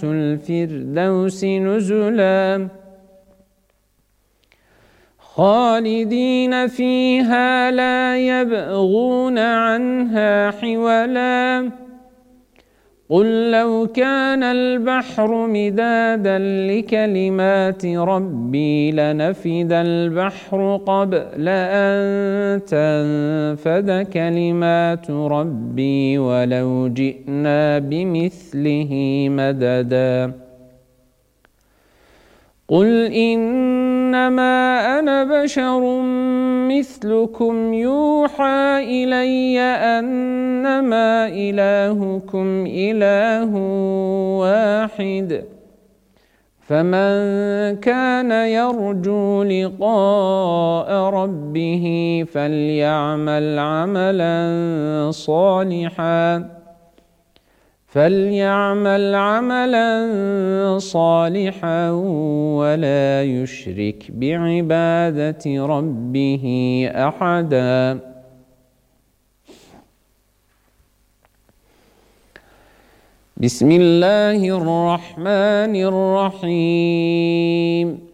الفردوس نزلا خالدين فيها لا يبغون عنها حولا قل لو كان البحر مدادا لكلمات ربي لنفد البحر قبل أن تنفد كلمات ربي ولو جئنا بمثله مددا قل إنما أنا بشر مثلكم يوحى إلي أنما إلهكم إله واحد فمن كان يرجو لقاء ربه فليعمل عملا صالحا ولا يشرك بعبادة ربه أحدا. بسم الله الرحمن الرحيم